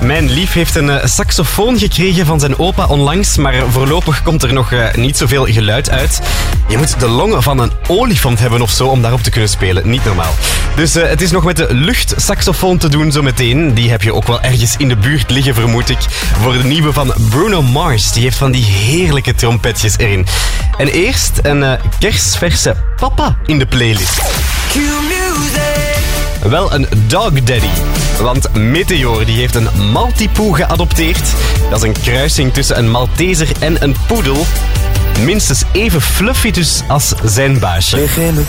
Mijn lief heeft een saxofoon gekregen van zijn opa onlangs, maar voorlopig komt er nog niet zoveel geluid uit. Je moet de longen van een olifant hebben of zo om daarop te kunnen spelen. Niet normaal. Dus het is nog met de luchtsaxofoon te doen zometeen. Die heb je ook wel ergens in de buurt liggen, vermoed ik. Voor de nieuwe van Bruno Mars. Die heeft van die heerlijke trompetjes erin. En eerst een kersverse papa in de playlist. Wel een dog daddy. Want Meteor die heeft een Maltipoo geadopteerd. Dat is een kruising tussen een Malteser en een poedel. Minstens even fluffy dus als zijn baasje. Lig in het